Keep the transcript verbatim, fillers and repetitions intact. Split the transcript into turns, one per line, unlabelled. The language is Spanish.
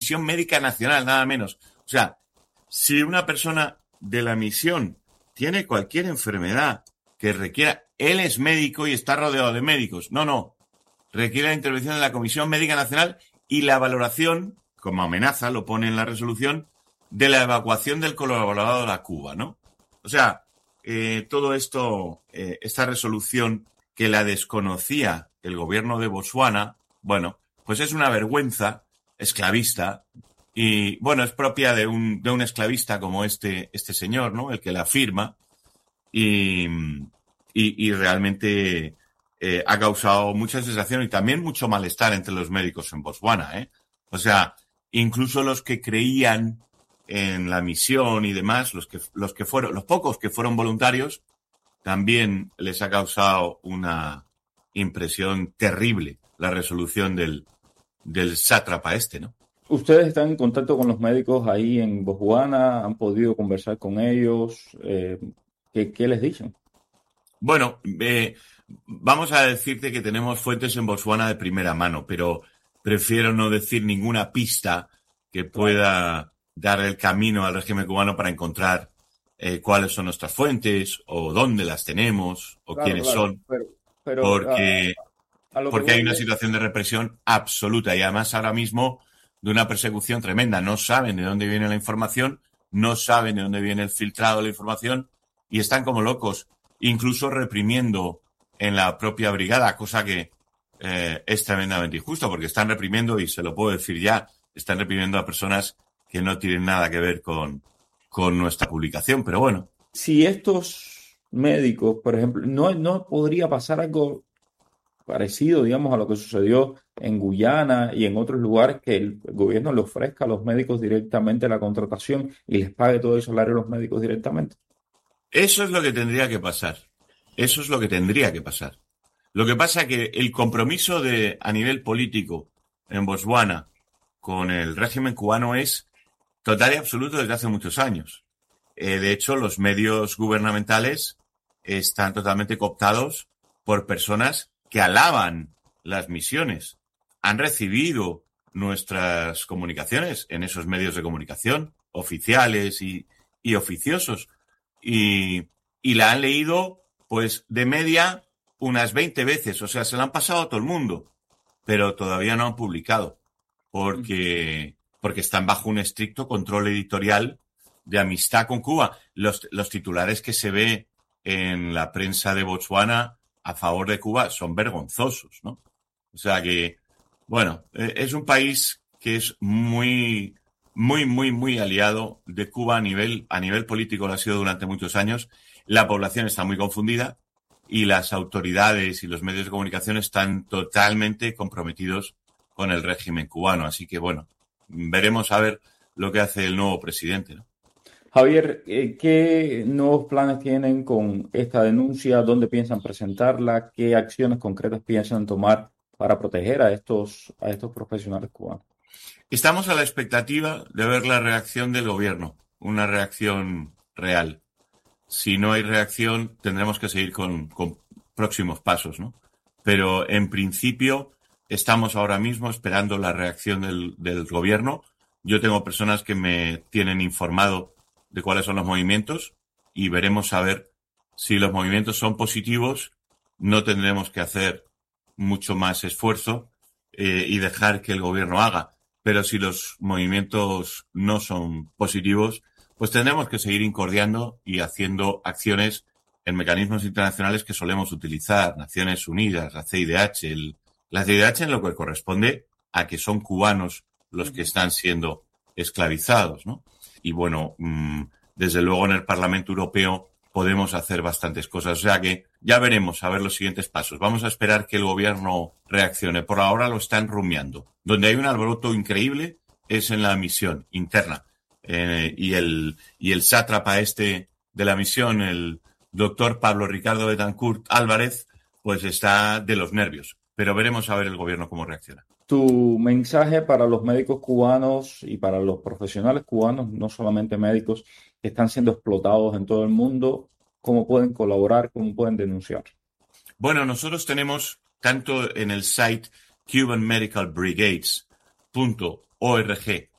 Comisión Médica Nacional, nada menos. O sea, si una persona de la misión tiene cualquier enfermedad que requiera, él es médico y está rodeado de médicos. No, no. Requiere la intervención de la Comisión Médica Nacional y la valoración, como amenaza, lo pone en la resolución, de la evacuación del colaborador a Cuba, ¿no? O sea, eh, todo esto, eh, esta resolución que la desconocía el gobierno de Botsuana, bueno, pues es una vergüenza esclavista y, bueno, es propia de un, de un esclavista como este, este señor, ¿no? El que la firma y, y, y realmente eh, ha causado mucha sensación y también mucho malestar entre los médicos en Botswana, ¿eh? O sea, incluso los que creían en la misión y demás, los que, los que fueron, los pocos que fueron voluntarios, también les ha causado una impresión terrible la resolución del, del sátrapa este, ¿no?
¿Ustedes están en contacto con los médicos ahí en Botswana? ¿Han podido conversar con ellos? Eh, ¿qué, qué les dicen?
Bueno, eh, vamos a decirte que tenemos fuentes en Botswana de primera mano, pero prefiero no decir ninguna pista que pueda dar el camino al régimen cubano para encontrar eh, cuáles son nuestras fuentes o dónde las tenemos o
Claro,
quiénes
claro,
son,
pero, pero a,
porque,
a lo que
porque hay
voy
una
es,
situación de represión absoluta y además ahora mismo de una persecución tremenda. No saben de dónde viene la información, no saben de dónde viene el filtrado de la información y están como locos, incluso reprimiendo en la propia brigada, cosa que eh, es tremendamente injusto porque están reprimiendo, y se lo puedo decir ya, están reprimiendo a personas que no tienen nada que ver con, con nuestra publicación, pero bueno.
si estos médicos, por ejemplo, no, no podría pasar algo parecido, digamos, a lo que sucedió en Guyana y en otros lugares, que el gobierno le ofrezca a los médicos directamente la contratación y les pague todo el salario a los médicos directamente.
Eso es lo que tendría que pasar. Eso es lo que tendría que pasar. Lo que pasa es que el compromiso de, a nivel político en Botswana con el régimen cubano es total y absoluto desde hace muchos años. Eh, de hecho, los medios gubernamentales están totalmente cooptados por personas que alaban las misiones. Han recibido nuestras comunicaciones en esos medios de comunicación, oficiales y, y oficiosos, y, y la han leído, pues, de media unas veinte veces. O sea, se la han pasado a todo el mundo, pero todavía no han publicado, porque, porque están bajo un estricto control editorial de amistad con Cuba. Los, los titulares que se ve en la prensa de Botswana a favor de Cuba son vergonzosos, ¿no? O sea que, bueno, eh, es un país que es muy, muy, muy, muy aliado de Cuba a nivel, a nivel político, lo ha sido durante muchos años. La población está muy confundida y las autoridades y los medios de comunicación están totalmente comprometidos con el régimen cubano. Así que, bueno, veremos a ver lo que hace el nuevo presidente, ¿no?
Javier, eh, ¿qué nuevos planes tienen con esta denuncia? ¿Dónde piensan presentarla? ¿Qué acciones concretas piensan tomar para proteger a estos, a estos profesionales cubanos?
Estamos a la expectativa de ver la reacción del gobierno, una reacción real. Si no hay reacción, tendremos que seguir con, con próximos pasos, ¿no? Pero en principio estamos ahora mismo esperando la reacción del, del gobierno. Yo tengo personas que me tienen informado de cuáles son los movimientos y veremos a ver si los movimientos son positivos. No tendremos que hacer mucho más esfuerzo eh, y dejar que el gobierno haga. Pero si los movimientos no son positivos, pues tendremos que seguir incordiando y haciendo acciones en mecanismos internacionales que solemos utilizar, Naciones Unidas, la C I D H. El, la C I D H en lo que corresponde a que son cubanos los que están siendo esclavizados, ¿no? Y bueno, mmm, desde luego en el Parlamento Europeo podemos hacer bastantes cosas. O sea que ya veremos a ver los siguientes pasos. Vamos a esperar que el gobierno reaccione. Por ahora lo están rumiando. Donde hay un alboroto increíble es en la misión interna. Eh, y el y el sátrapa este de la misión, el doctor Pablo Ricardo Betancourt Álvarez, pues está de los nervios. Pero veremos a ver el gobierno cómo reacciona.
Tu mensaje para los médicos cubanos y para los profesionales cubanos, no solamente médicos, que están siendo explotados en todo el mundo, ¿cómo pueden colaborar? ¿Cómo pueden denunciar?
Bueno, nosotros tenemos tanto en el site cuban medical brigades punto org